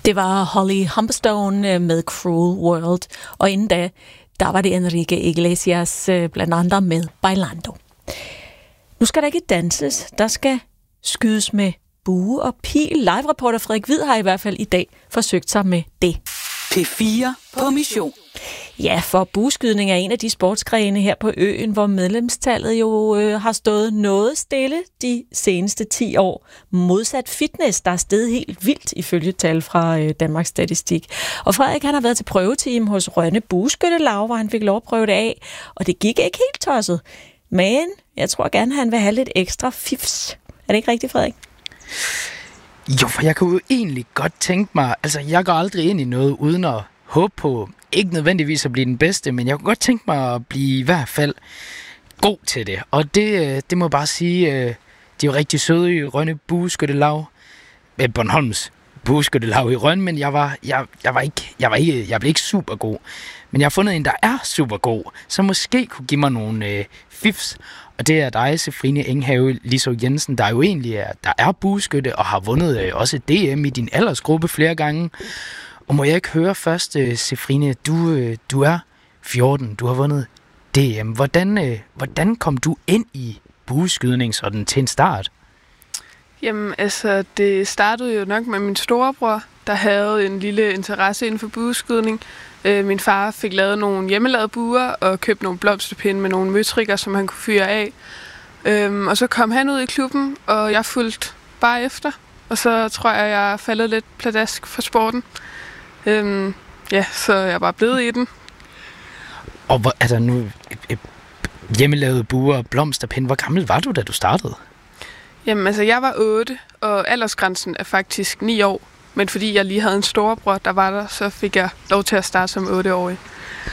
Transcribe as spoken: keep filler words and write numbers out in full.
Det var Holly Humberstone med Cruel World, og inden da, der var det Enrique Iglesias blandt andre med Bailando. Nu skal der ikke danses, der skal skydes med bue og pil. Live-reporter Frederik Hvid har i hvert fald i dag forsøgt sig med det. P fire på mission. Ja, for bueskydning er en af de sportsgrene her på øen, hvor medlemstallet jo øh, har stået noget stille de seneste ti år. Modsat fitness, der er steget helt vildt ifølge tal fra øh, Danmarks Statistik. Og Frederik, han har været til prøveteam hos Rønne Bueskyttelag, hvor han fik lov at prøve det af. Og det gik ikke helt tosset. Men jeg tror gerne, han vil have lidt ekstra fifs. Er det ikke rigtigt, Frederik? Jo, for jeg kunne jo egentlig godt tænke mig, altså jeg går aldrig ind i noget uden at håbe på, ikke nødvendigvis at blive den bedste, men jeg kunne godt tænke mig at blive i hvert fald god til det. Og det, det må jeg bare sige, de er jo rigtig søde i Rønne Bueskyttelag, med Bornholms Bueskyttelag i Rønne, men jeg var, jeg, jeg var ikke, jeg var ikke, jeg blev ikke super god. Men jeg har fundet en, der er super god, som måske kunne give mig nogle øh, fifs. Og det er dig, Sefrine Enghave Liso Jensen, der jo egentlig er, der er bueskytte og har vundet øh, også D M i din aldersgruppe flere gange. Og må jeg ikke høre først, øh, Sefrine, du, øh, du er fjorten, du har vundet D M. Hvordan, øh, hvordan kom du ind i bueskydning sådan til en start? Jamen, altså, det startede jo nok med min storebror, der havde en lille interesse inden for bueskydning. Øh, min far fik lavet nogle hjemmelavede buer og købte nogle blomsterpinde med nogle møtrikker, som han kunne fyre af. Øhm, og så kom han ud i klubben, og jeg fulgte bare efter. Og så tror jeg, jeg faldet lidt pladask for sporten. Øhm, ja, så jeg er bare blevet i den. Og hvor, altså nu, hjemmelavede buer og blomsterpinde, hvor gammel var du, da du startede? Jamen, altså, jeg var otte, og aldersgrænsen er faktisk ni år. Men fordi jeg lige havde en storebror, der var der, så fik jeg lov til at starte som otteårig.